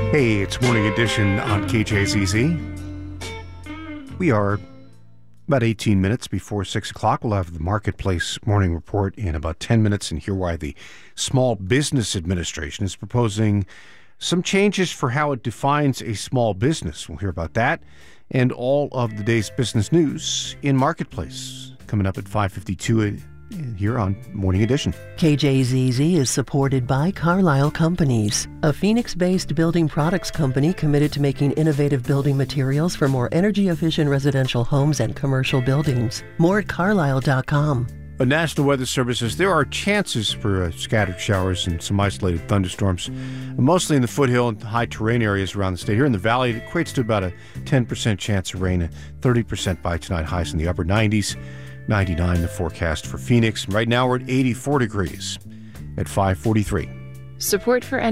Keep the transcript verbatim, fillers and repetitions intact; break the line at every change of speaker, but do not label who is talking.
Hey, it's Morning Edition on K J Z Z. We are about eighteen minutes before six o'clock. We'll have the Marketplace Morning Report in about ten minutes and hear why the Small Business Administration is proposing some changes for how it defines a small business. We'll hear about that and all of the day's business news in Marketplace coming up at five fifty-two here on Morning Edition.
K J Z Z is supported by Carlisle Companies, a Phoenix-based building products company committed to making innovative building materials for more energy-efficient residential homes and commercial buildings. More at carlisle dot com.
The National Weather Service says there are chances for uh, scattered showers and some isolated thunderstorms, mostly in the foothill and high terrain areas around the state. Here in the valley, it equates to about a ten percent chance of rain, and thirty percent by tonight, highs in the upper nineties. ninety-nine the forecast for Phoenix. Right now we're at eighty-four degrees at five forty-three.
Support for